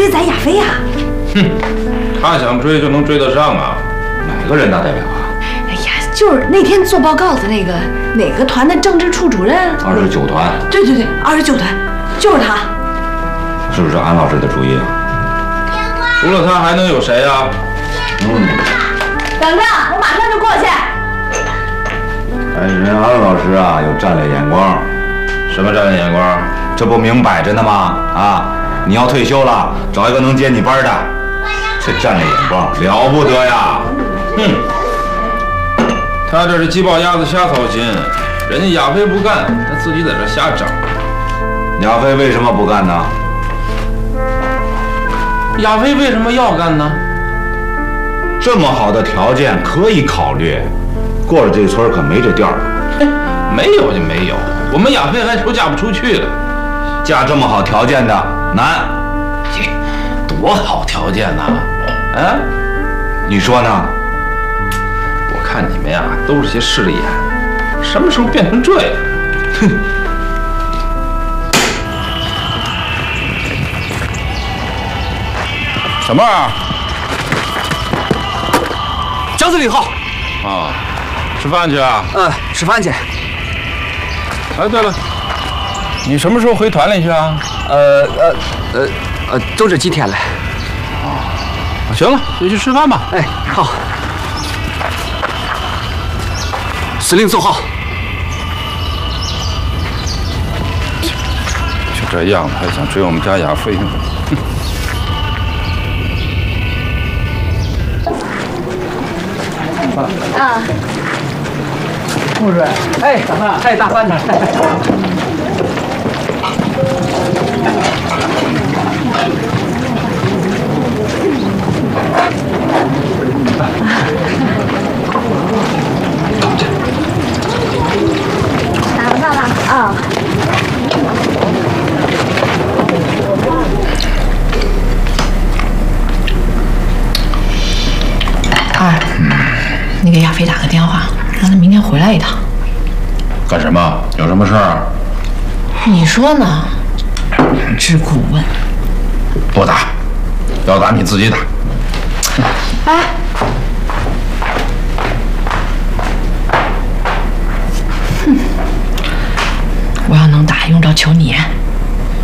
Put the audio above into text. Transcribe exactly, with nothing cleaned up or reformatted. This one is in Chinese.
追咱亚飞呀？ 哼，他想追就能追得上啊？ 哪个人大代表啊？ 哎呀，就是那天做报告的那个哪个团的政治处主任。 二十九团。 对对对，二十九团，就是他。 是不是安老师的主意啊？ 除了他还能有谁啊？ 嗯。 等着，我马上就过去。 哎，人安老师啊，有战略眼光。 什么战略眼光？ 这不明摆着呢吗？啊，你要退休了，找一个能接你班的，这战略眼光了不得呀！ 哼，他这是鸡抱鸭子瞎操心，人家亚飞不干，他自己在这瞎整。 亚飞为什么不干呢？ 亚飞为什么要干呢？ 这么好的条件可以考虑，过了这村可没这店儿。 嘿，没有就没有，我们亚飞还说嫁不出去了。 嫁这么好条件的难， 嘿，多好条件呐！啊， 你说呢？ 我看你们呀，都是些势利眼，什么时候变成这样？哼！什么玩意儿？ 江司令好。 啊，吃饭去啊？ 嗯，吃饭去。 哎，对了，你什么时候回团里去啊？ 呃呃呃呃，就这几天了。 哦，行了，就去吃饭吧。 哎，好。司令走好。 就这样子还想追我们家亚飞呢？哼！ 啊， 护士，哎，大饭，哎，大饭呢？ 打不到了啊。 二，你给亚飞打个电话，让他明天回来一趟。 干什么？有什么事儿？ 你说呢？只顾问。 不打，要打你自己打。 哎，哼，我要能打，用着求你。